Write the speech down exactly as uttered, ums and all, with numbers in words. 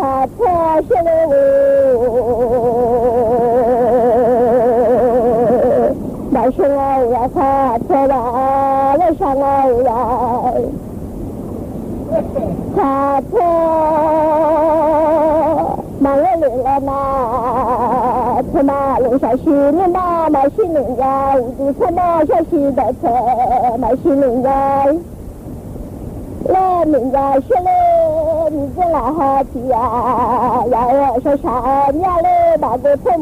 他破是了但是我要他破了为啥我要他破马路里了嘛他马路上是你妈妈是人家无助他妈上是的车马是人家来人家是嘞你这老好皮呀要我说啥呀嘞把个车